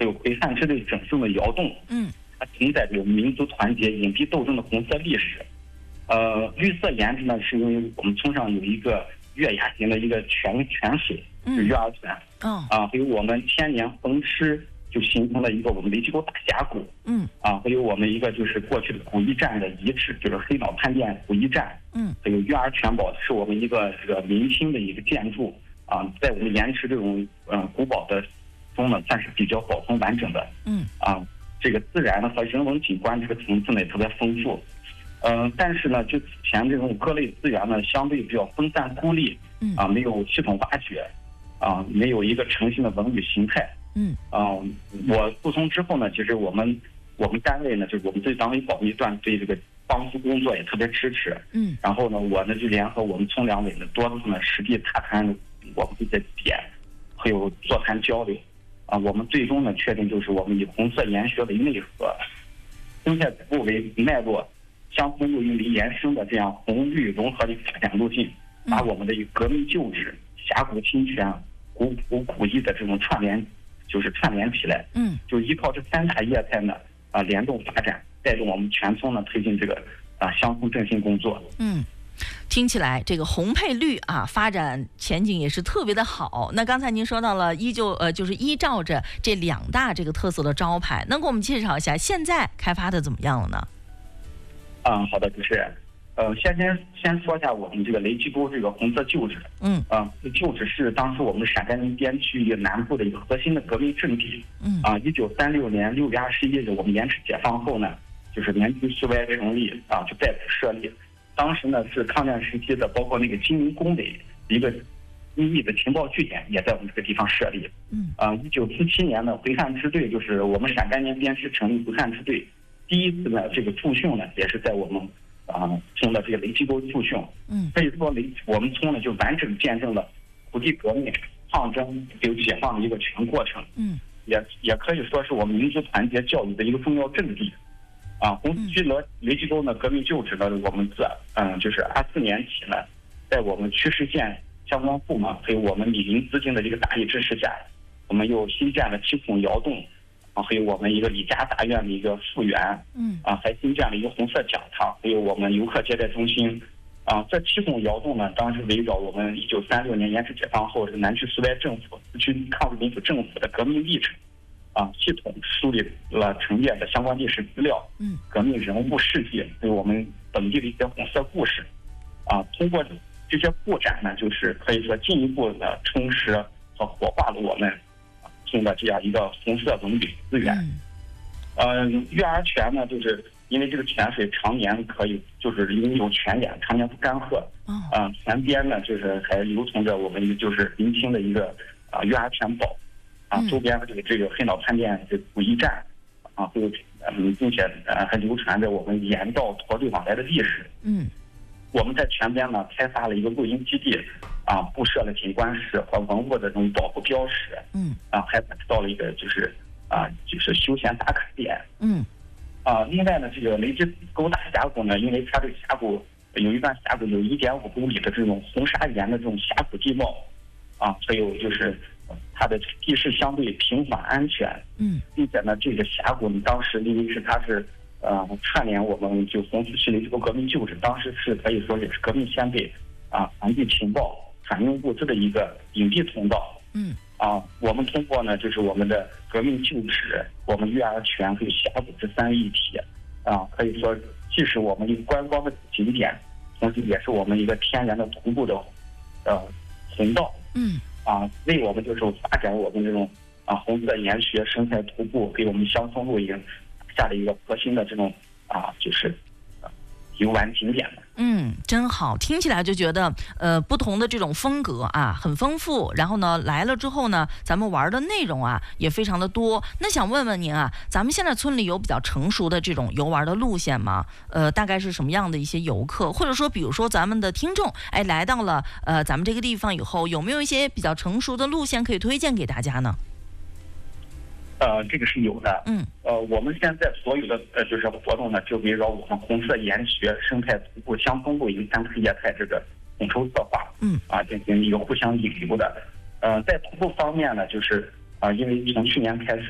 还有魁汉支队整胜的窑洞，它承载着民族团结、隐蔽斗争的红色历史。绿色颜值呢，是因为我们村上有一个月牙形的一个泉水，是月牙泉，还有我们千年风狮就形成了一个我们雷击沟大峡谷，还有我们一个就是过去的古驿站的遗址，就是黑脑潘店古驿站，还有月牙泉堡是我们一个这个明清的一个建筑，在我们盐池这种古堡的中呢，算是比较保存完整的，这个自然呢和人文景观这个层次呢也特别丰富。但是呢，就此前这种各类资源呢，相对比较分散孤立，没有系统挖掘，没有一个诚信的文旅形态，我入村之后呢，其实我们单位呢，就是我们对党委保密段对这个帮扶工作也特别支持，然后呢，我呢就联合我们村两委呢多次呢实地踏勘我们这些点，还有座谈交流，我们最终呢确定就是我们以红色研学为内核，生态保护为脉络。乡村路运离延伸的这样红绿融合的发展路径，把我们的革命旧址、峡谷清泉、古迹的这种串联起来，就依靠这三大业态呢，联动发展，带动我们全村呢推进这个乡村振兴工作。 听起来这个红配绿发展前景也是特别的好。那刚才您说到了，就是依照着这两大这个特色的招牌，能给我们介绍一下现在开发的怎么样了呢？ 好的，主持人。先说一下我们这个雷击沟这个红色旧址。旧址是当时我们陕甘宁边区一个南部的一个核心的革命阵地。1936年6月21日，我们盐池解放后呢，就是年轻示威成立就在此设立。当时呢是抗战时期的，包括那个金陵工委一个秘密的情报据点也在我们这个地方设立。1947年呢，回汉支队就是我们陕甘宁边区成立回汉支队。第一次呢，这个驻训呢，也是在我们村的这个雷击沟驻训。可以说我们村呢就完整见证了土地革命、抗争还有解放的一个全过程。也可以说是我们民族团结教育的一个重要阵地。红旗雷击沟呢革命旧址呢，我们就是24年起呢，在我们区市县相关部门还有我们李林资金的这个大力支持下，我们又新建了7孔窑洞。还有我们一个李家大院的一个复原，还新建了一个红色讲堂，还有我们游客接待中心，这7孔窑洞呢，当时围绕我们1936年盐池解放后这个南区苏维埃政府、自区抗日民主政府的革命历程，系统梳理了陈列的相关历史资料，革命人物事迹，还有我们本地的一些红色故事，通过这些布展呢，就是可以说进一步的充实和活化了我们的这样一个红色文旅资源。月牙泉呢，就是因为这个泉水常年可以，就是因为有泉眼，常年不干涸。泉边呢，就是还留存着我们就是明清的一个月牙泉堡，周边的这个黑脑潘店这古驿站，还有并且还流传着我们盐道驼队往来的历史。我们在泉边呢开发了一个露营基地，布设了景观室和文物的这种保护标识，还到了一个就是休闲打卡点，另外呢，这个雷击沟大峡谷呢，因为它这个峡谷有一段峡谷有1.5公里的这种红砂岩的这种峡谷地貌，还有就是它的地势相对平缓安全，并且呢，这个峡谷当时因为它是串联我们就红旗雷击沟革命旧址，当时是可以说也是革命先辈传递情报、转运物资的一个隐蔽通道。我们通过呢，就是我们的革命旧址、我们月牙泉还有峡谷这3一体，可以说既是我们一个观光的景点，同时也是我们一个天然的徒步的通道。为我们就是发展我们这种红色研学、生态徒步给我们乡村露营下了一个核心的这种就是游玩景点的。 真好，听起来就觉得不同的这种风格很丰富，然后呢来了之后呢，咱们玩的内容也非常的多。那想问问您咱们现在村里有比较成熟的这种游玩的路线吗？大概是什么样的一些游客，或者说比如说咱们的听众来到了咱们这个地方以后，有没有一些比较成熟的路线可以推荐给大家呢？ 这个是有的。我们现在所有的就是活动呢，就围绕我们红色研学、生态徒步、乡村露营3个业态这个统筹策划，进行一个互相引流的。在徒步方面呢，就是因为从去年开始